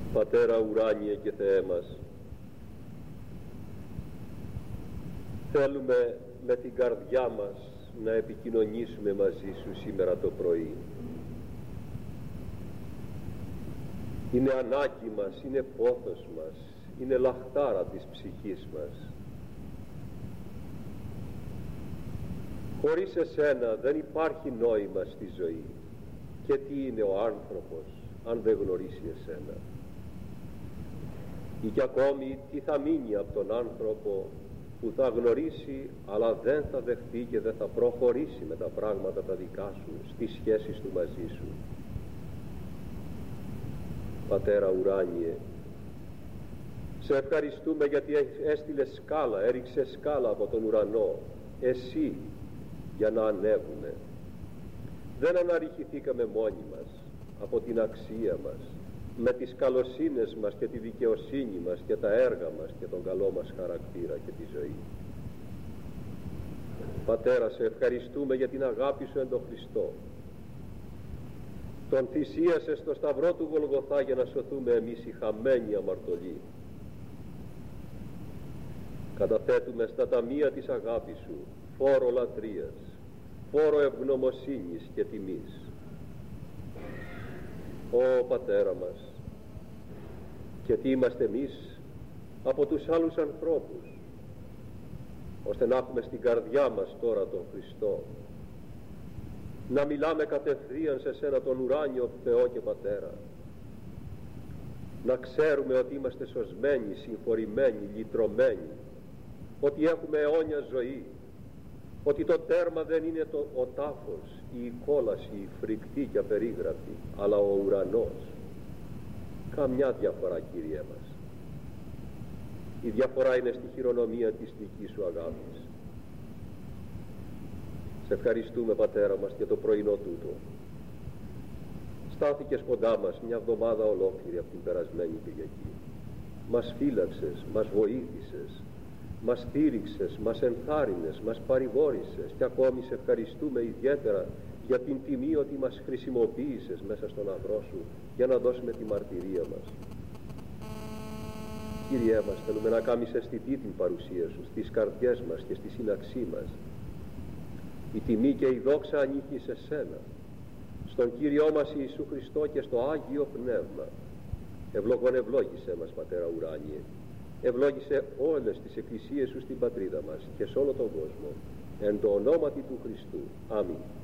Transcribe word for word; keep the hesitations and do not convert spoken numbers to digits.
Πατέρα ουράνιε και Θεέ μας, θέλουμε με την καρδιά μας να επικοινωνήσουμε μαζί Σου σήμερα το πρωί. Είναι ανάγκη μας, είναι πόθος μας, είναι λαχτάρα της ψυχής μας. Χωρίς Εσένα δεν υπάρχει νόημα στη ζωή. Και τι είναι ο άνθρωπος αν δεν γνωρίσει Εσένα? Ή κι ακόμη τι θα μείνει από τον άνθρωπο που θα γνωρίσει αλλά δεν θα δεχτεί και δεν θα προχωρήσει με τα πράγματα τα δικά Σου, στις σχέσεις Του μαζί Σου? Πατέρα ουράνιε, Σε ευχαριστούμε γιατί έστειλε σκάλα, έριξε σκάλα από τον ουρανό, Εσύ, για να ανέβουμε. Δεν αναρριχηθήκαμε μόνοι μας από την αξία μας, με τις καλοσύνες μας και τη δικαιοσύνη μας και τα έργα μας και τον καλό μας χαρακτήρα και τη ζωή. Πατέρα, Σε ευχαριστούμε για την αγάπη Σου εν τον Χριστό. Τον θυσίασες στο σταυρό του Γολγοθά για να σωθούμε εμείς οι χαμένοι αμαρτωλοί. Καταθέτουμε στα ταμεία της αγάπης Σου φόρο λατρείας, φόρο ευγνωμοσύνης και τιμής. Ω Πατέρα μας, και τι είμαστε εμείς από τους άλλους ανθρώπους, ώστε να έχουμε στην καρδιά μας τώρα τον Χριστό, να μιλάμε κατευθείαν σε Σένα τον ουράνιο Θεό και Πατέρα, να ξέρουμε ότι είμαστε σωσμένοι, συγχωρημένοι, λυτρωμένοι, ότι έχουμε αιώνια ζωή, ότι το τέρμα δεν είναι το, ο τάφος, η κόλαση, η φρικτή και απερίγραπτη, αλλά ο ουρανός. Καμιά διαφορά, Κύριε μας. Η διαφορά είναι στη χειρονομία της δικής Σου αγάπης. Σε ευχαριστούμε, Πατέρα μας, για το πρωινό τούτο. Στάθηκες κοντά μας μια εβδομάδα ολόκληρη από την περασμένη Κυριακή. Μας φύλαξες, μας βοήθησες, μας στήριξες, μας ενθάρρυνες, μας παρηγόρησες και ακόμη Σε ευχαριστούμε ιδιαίτερα για την τιμή ότι μας χρησιμοποίησες μέσα στον αγρό Σου για να δώσουμε τη μαρτυρία μας. Κύριέ μας, θέλουμε να κάνεις αισθητή την παρουσία Σου στις καρδιές μας και στη σύναξή μας. Η τιμή και η δόξα ανήκει σε Σένα, στον Κύριό μας Ιησού Χριστό και στο Άγιο Πνεύμα. Ευλογών ευλόγησέ μας, Πατέρα ουράνιε. Ευλόγησε όλες τις εκκλησίες Σου στην πατρίδα μας και σε όλο τον κόσμο, εν το ονόματι του Χριστού. Αμήν.